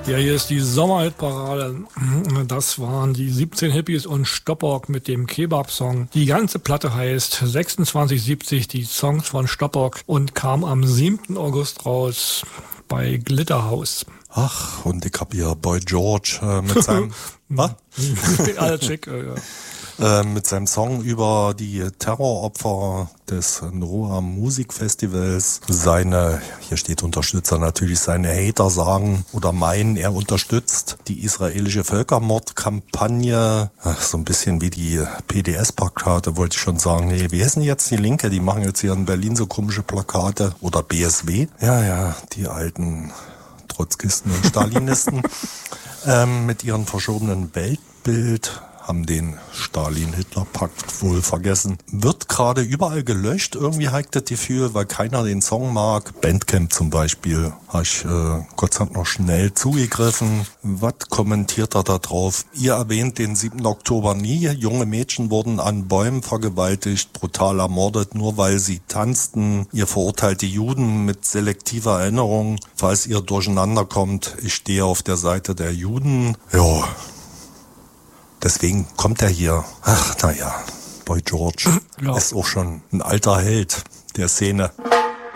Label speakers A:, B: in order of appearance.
A: Ja, hier ist die Sommerhitparade. Das waren die 17 Hippies und Stoppock mit dem Kebab-Song. Die ganze Platte heißt 2670, die Songs von Stoppock, und kam am 7. August raus bei Glitterhouse.
B: Ach, und ich hab hier Boy George mit seinem... Was?
A: Alles schick, ja.
B: Mit seinem Song über die Terroropfer des Noah Musikfestivals. Seine, hier steht Unterstützer, natürlich seine Hater sagen oder meinen, er unterstützt die israelische Völkermordkampagne. So ein bisschen wie die PDS-Plakate, wollte ich schon sagen. Nee, wie heißen jetzt die Linke? Die machen jetzt hier in Berlin so komische Plakate. Oder BSW. Ja, die alten Trotzkisten und Stalinisten. Mit ihrem verschobenen Weltbild haben den Stalin-Hitler-Pakt wohl vergessen. Wird gerade überall gelöscht, irgendwie habe ich das Gefühl, weil keiner den Song mag. Bandcamp zum Beispiel, habe ich Gott sei Dank noch schnell zugegriffen. Was kommentiert er da drauf? Ihr erwähnt den 7. Oktober nie. Junge Mädchen wurden an Bäumen vergewaltigt, brutal ermordet, nur weil sie tanzten. Ihr verurteilt die Juden mit selektiver Erinnerung. Falls ihr durcheinander kommt, ich stehe auf der Seite der Juden. Ja. Deswegen kommt er hier. Ach, naja, Boy George ist auch schon ein alter Held der Szene.